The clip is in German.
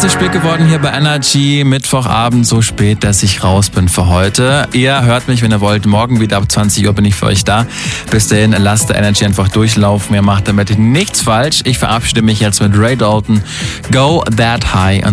zu spät geworden hier bei Energy. Mittwochabend so spät, dass ich raus bin für heute. Ihr hört mich, wenn ihr wollt. Morgen wieder ab 20 Uhr bin ich für euch da. Bis dahin, lasst Energy einfach durchlaufen. Ihr macht damit nichts falsch. Ich verabschiede mich jetzt mit Ray Dalton. Go That High.